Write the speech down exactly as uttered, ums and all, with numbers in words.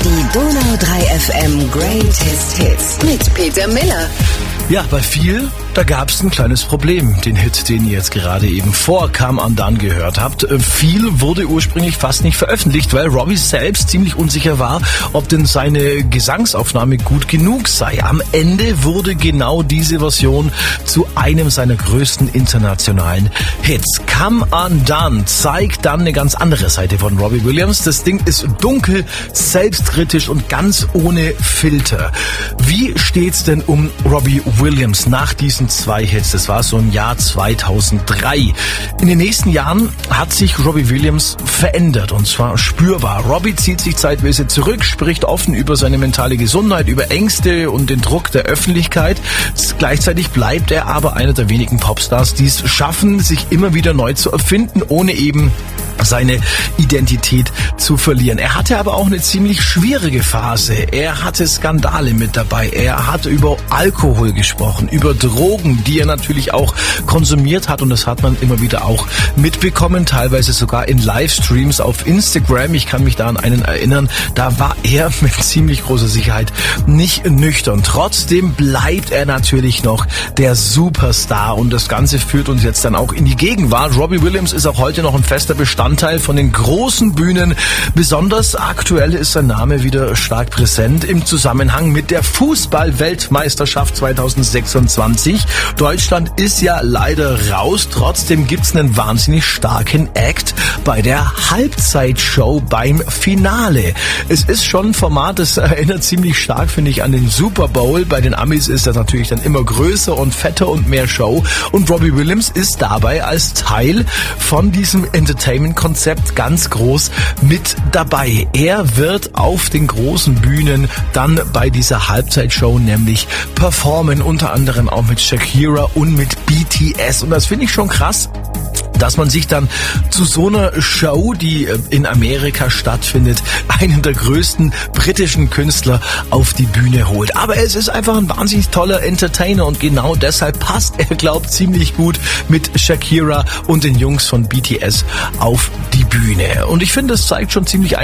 Die Donau drei F M Greatest Hits mit Peter Miller. Ja, bei viel, da gab es ein kleines Problem. Den Hit, den ihr jetzt gerade eben vor Come Undone gehört habt. Viel wurde ursprünglich fast nicht veröffentlicht, weil Robbie selbst ziemlich unsicher war, ob denn seine Gesangsaufnahme gut genug sei. Am Ende wurde genau diese Version zu einem seiner größten internationalen Hits. Come Undone zeigt dann eine ganz andere Seite von Robbie Williams. Das Ding ist dunkel, selbstkritisch und ganz ohne Filter. Wie steht's denn um Robbie Williams nach diesen zwei Hits? Das war so im Jahr zweitausenddrei. In den nächsten Jahren hat sich Robbie Williams verändert, und zwar spürbar. Robbie zieht sich zeitweise zurück, spricht offen über seine mentale Gesundheit, über Ängste und den Druck der Öffentlichkeit. Gleichzeitig bleibt er aber einer der wenigen Popstars, die es schaffen, sich immer wieder neu zu erfinden, ohne eben seine Identität zu verlieren. Er hatte aber auch eine ziemlich schwierige Phase. Er hatte Skandale mit dabei. Er hat über Alkohol gesprochen, über Drogen, die er natürlich auch konsumiert hat, und das hat man immer wieder auch mitbekommen, teilweise sogar in Livestreams auf Instagram. Ich kann mich da an einen erinnern, da war er mit ziemlich großer Sicherheit nicht nüchtern. Trotzdem bleibt er natürlich noch der Superstar, und das Ganze führt uns jetzt dann auch in die Gegenwart. Robbie Williams ist auch heute noch ein fester Bestandteil von den großen Bühnen. Besonders aktuell ist sein Name wieder stark präsent im Zusammenhang mit der Fußball-Weltmeisterschaft zweitausendsechsundzwanzig. Deutschland ist ja leider raus. Trotzdem gibt's einen wahnsinnig starken Act bei der Halbzeitshow beim Finale. Es ist schon ein Format, das erinnert ziemlich stark, finde ich, an den Super Bowl. Bei den Amis ist das natürlich dann immer größer und fetter und mehr Show. Und Robbie Williams ist dabei als Teil von diesem Entertainment-Konzept ganz groß mit dabei. Er wird auf den großen Bühnen dann bei dieser Halbzeitshow nämlich performen, unter anderem auch mit Shakira und mit B T S. Und das finde ich schon krass, dass man sich dann zu so einer Show, die in Amerika stattfindet, einen der größten britischen Künstler auf die Bühne holt. Aber es ist einfach ein wahnsinnig toller Entertainer, und genau deshalb passt er, glaubt, ziemlich gut mit Shakira und den Jungs von B T S auf die Bühne. Und ich finde, es zeigt schon ziemlich